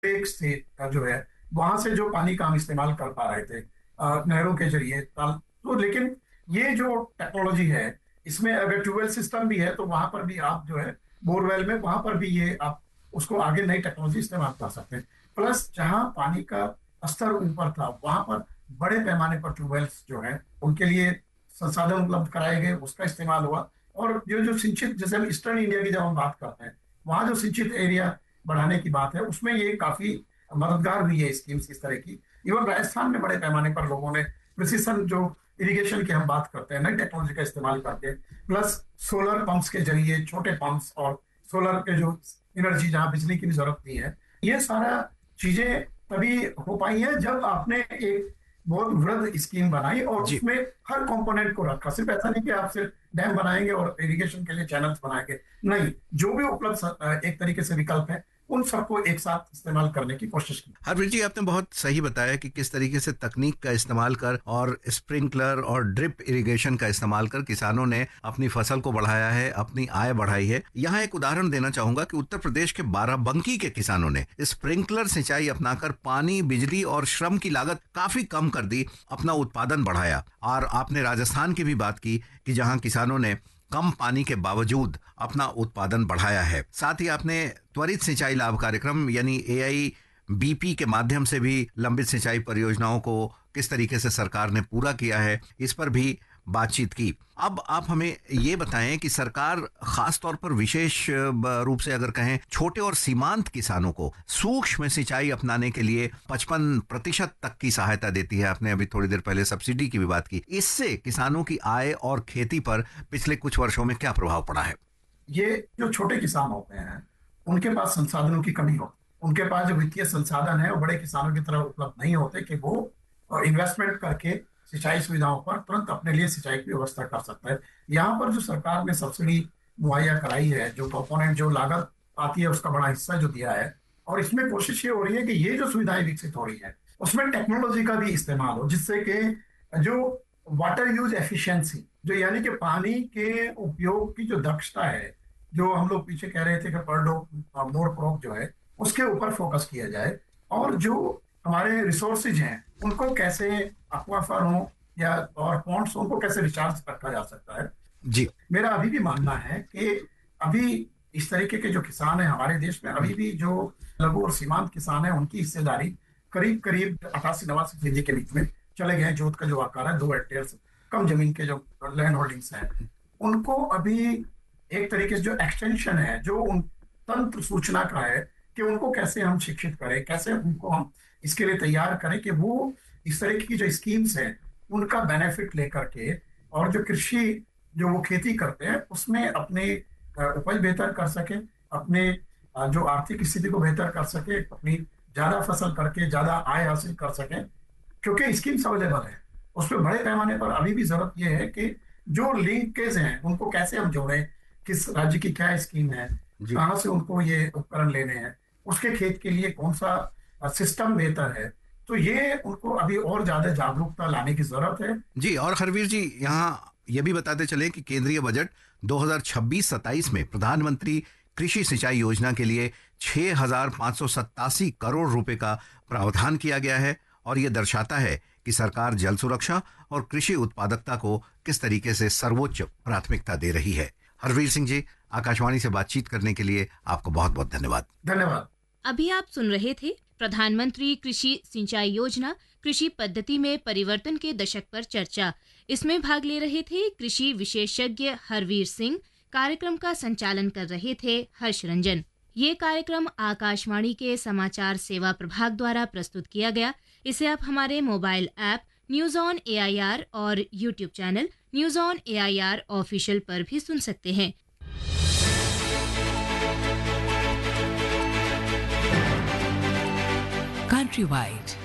एक से जो है वहां से जो पानी का हम इस्तेमाल कर पा रहे थे नहरों के जरिए ताल। तो लेकिन ये जो टेक्नोलॉजी है, इसमें अगर ट्यूबवेल सिस्टम भी है तो वहां पर भी आप जो है बोरवेल में वहां पर भी ये आप उसको आगे नई टेक्नोलॉजी इस्तेमाल कर सकते हैं। प्लस जहां पानी का स्तर ऊपर था वहां पर बड़े पैमाने पर ट्यूबवेल्स जो है उनके लिए संसाधन उपलब्ध कराए गए, उसका इस्तेमाल हुआ। और ये जो सिंचित, जैसे हम ईस्टर्न इंडिया की जब हम बात करते हैं, वहाँ जो सिंचित एरिया बढ़ाने की बात है उसमें ये काफी मददगार हुई है स्कीम्स इस तरह की। इवन राजस्थान में बड़े पैमाने पर लोगों ने प्रिसीशन जो इरिगेशन की हम बात करते हैं नई टेक्नोलॉजी का इस्तेमाल करके, प्लस सोलर पंप्स के जरिए, छोटे पंप्स और सोलर के जो एनर्जी जहाँ बिजली की भी जरूरत नहीं है, ये सारा चीजें तभी हो पाई है जब आपने एक बहुत वृहद स्कीम बनाई और जी। उसमें हर कंपोनेंट को रखा। सिर्फ ऐसा नहीं कि आप सिर्फ डैम बनाएंगे और इरिगेशन के लिए चैनल्स बनाएंगे, नहीं, जो भी उपलब्ध एक तरीके से विकल्प है उन सबको एक साथ इस्तेमाल करने की कोशिश की। हरवीर जी, आपने बहुत सही बताया कि किस तरीके से तकनीक का इस्तेमाल कर और स्प्रिंकलर और ड्रिप इरिगेशन का इस्तेमाल कर किसानों ने अपनी फसल को बढ़ाया है, अपनी आय बढ़ाई है। यहाँ एक उदाहरण देना चाहूंगा कि उत्तर प्रदेश के बाराबंकी के किसानों ने स्प्रिंकलर सिंचाई अपनाकर पानी, बिजली और श्रम की लागत काफी कम कर दी, अपना उत्पादन बढ़ाया। और आपने राजस्थान की भी बात की कि जहाँ किसानों ने कम पानी के बावजूद अपना उत्पादन बढ़ाया है। साथ ही आपने त्वरित सिंचाई लाभ कार्यक्रम यानी AIBP के माध्यम से भी लंबित सिंचाई परियोजनाओं को किस तरीके से सरकार ने पूरा किया है, इस पर भी बातचीत की। अब आप हमें ये बताएं कि सरकार खास तौर पर विशेष रूप से अगर कहें छोटे और सीमांत किसानों को सूक्ष्म सिंचाई अपनाने के लिए 55% तक की सहायता देती है। आपने अभी थोड़ी देर पहले सब्सिडी की भी बात की। इससे किसानों की आय और खेती पर पिछले कुछ वर्षों में क्या प्रभाव पड़ा है? ये जो छोटे किसान होते हैं उनके पास संसाधनों की कमी होती है, उनके पास जो वित्तीय संसाधन है वो बड़े किसानों की तरह उपलब्ध नहीं होते कि वो इन्वेस्टमेंट करके सिंचाई सुविधाओं पर तुरंत अपने लिए सिंचाई की व्यवस्था कर सकता है। यहाँ पर जो सरकार ने सब्सिडी मुहैया कराई है, जो कंपोनेंट जो लागत आती है उसका बड़ा हिस्सा जो दिया है, और इसमें कोशिश ये हो रही है कि ये जो सुविधाएं विकसित हो रही है उसमें टेक्नोलॉजी का भी इस्तेमाल हो, जिससे कि जो वाटर यूज एफिशिएंसी, जो यानी कि पानी के उपयोग की जो दक्षता है, जो हम लोग पीछे कह रहे थे कि पर डे मोर क्रॉप जो है उसके ऊपर फोकस किया जाए। और जो हमारे रिसोर्सेज हैं उनको कैसे एक्वाफर हो या और पॉन्ड्स, उनको कैसे रिचार्ज रखा जा सकता है। जी। मेरा अभी भी मानना है कि अभी इस तरीके के जो किसान हैं हमारे देश में, अभी भी जो लघु और सीमांत किसान हैं उनकी हिस्सेदारी करीब करीब 88-89% के बीच में चले गए हैं। जोत का जो आकार है 2 हेक्टेयर से कम जमीन के जो लैंड होल्डिंग्स हैं उनको अभी एक तरीके से जो एक्सटेंशन है, जो उन तंत्र सूचना का है कि उनको कैसे हम शिक्षित करें, कैसे उनको हम इसके लिए तैयार करें कि वो इस तरह की जो स्कीम्स हैं उनका बेनिफिट लेकर के और जो कृषि, जो वो खेती करते हैं उसमें अपने उपज बेहतर कर सके, अपने जो आर्थिक स्थिति को बेहतर कर सके, अपनी ज्यादा फसल करके ज्यादा आय हासिल कर सके। क्योंकि स्कीम्स अवेलेबल है, उस पर बड़े पैमाने पर अभी भी जरूरत यह है कि जो लिंकेज हैं उनको कैसे हम जोड़ें, किस राज्य की क्या स्कीम है, जी। कहाँ से उनको ये उपकरण लेने हैं, उसके खेत के लिए कौन सा सिस्टम बेहतर है। तो ये उनको अभी और ज्यादा जागरूकता लाने की जरूरत है। जी, और हरवीर जी, यहाँ ये भी बताते चले कि केंद्रीय बजट 2026-27 में प्रधानमंत्री कृषि सिंचाई योजना के लिए 6,587 करोड़ रुपए का प्रावधान किया गया है। और ये दर्शाता है कि सरकार जल सुरक्षा और कृषि उत्पादकता को किस तरीके से सर्वोच्च प्राथमिकता दे रही है। हरवीर सिंह जी, आकाशवाणी से बातचीत करने के लिए आपको बहुत बहुत धन्यवाद। धन्यवाद। अभी आप सुन रहे थे प्रधानमंत्री कृषि सिंचाई योजना कृषि पद्धति में परिवर्तन के दशक पर चर्चा। इसमें भाग ले रहे थे कृषि विशेषज्ञ हरवीर सिंह। कार्यक्रम का संचालन कर रहे थे हर्ष रंजन। ये कार्यक्रम आकाशवाणी के समाचार सेवा प्रभाग द्वारा प्रस्तुत किया गया। इसे आप हमारे mobile app news on AIR और YouTube channel news on AIR official पर भी सुन सकते हैं। Countrywide